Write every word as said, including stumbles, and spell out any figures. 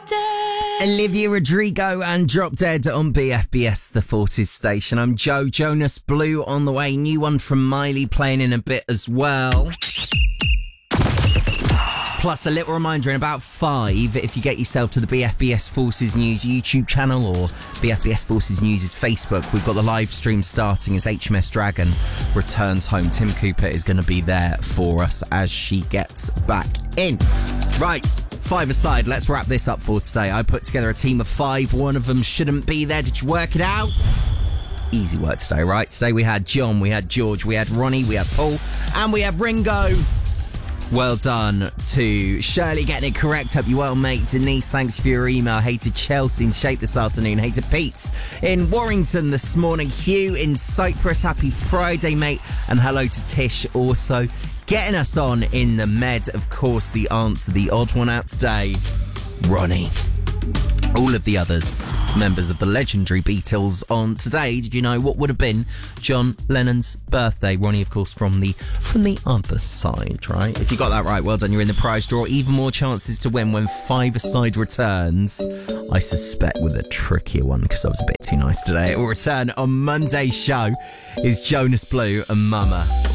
Dead. Olivia Rodrigo and Drop Dead on B F B S, the Forces station. I'm Joe. Jonas Blue on the way. New one from Miley playing in a bit as well. Plus, a little reminder, in about five, if you get yourself to the B F B S Forces News YouTube channel or B F B S Forces News' Facebook, we've got the live stream starting as H M S Dragon returns home. Tim Cooper is going to be there for us as she gets back in. Right, five aside, let's wrap this up for today. I put together a team of five. One of them shouldn't be there. Did you work it out? Easy work today, right? Today we had John, we had George, we had Ronnie, we had Paul, and we had Ringo. Well done to Shirley getting it correct. Hope you well, mate. Denise, thanks for your email. Hey to Chelsea in Shape this afternoon. Hey to Pete in Warrington this morning. Hugh in Cyprus. Happy Friday, mate. And hello to Tish also getting us on in the Med. Of course, the answer, the odd one out today, Ronnie. All of the others, members of the legendary Beatles, on today. Did you know what would have been John Lennon's birthday? Ronnie, of course, from the from the other side, right? If you got that right, well done. You're in the prize draw. Even more chances to win when Five Aside returns. I suspect with a trickier one because I was a bit too nice today. It will return on Monday's show. Is Jonas Blue and Mama.